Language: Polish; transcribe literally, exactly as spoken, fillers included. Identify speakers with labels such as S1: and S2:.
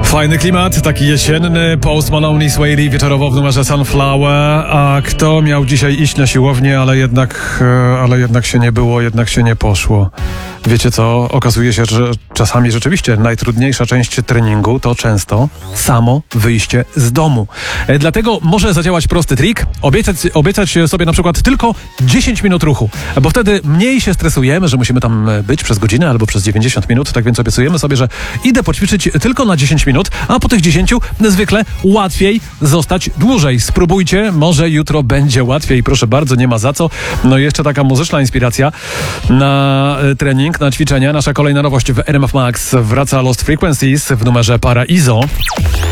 S1: Fajny klimat, taki jesienny, Post Malone, Sway wieczorowo w numerze Sunflower. A kto miał dzisiaj iść na siłownię, ale jednak, ale jednak się nie było, jednak się nie poszło. Wiecie co? Okazuje się, że czasami rzeczywiście najtrudniejsza część treningu to często samo wyjście z domu. E, dlatego może zadziałać prosty trik. Obiecać, obiecać sobie na przykład tylko dziesięć minut ruchu, bo wtedy mniej się stresujemy, że musimy tam być przez godzinę albo przez dziewięćdziesiąt minut. Tak więc obiecujemy sobie, że idę poćwiczyć tylko na dziesięć minut, a po tych dziesięciu zwykle łatwiej zostać dłużej. Spróbujcie, może jutro będzie łatwiej. Proszę bardzo, nie ma za co. No i jeszcze taka muzyczna inspiracja na trening, na ćwiczenia. Nasza kolejna nowość w R M F Max. Wraca Lost Frequencies w numerze Paraiso.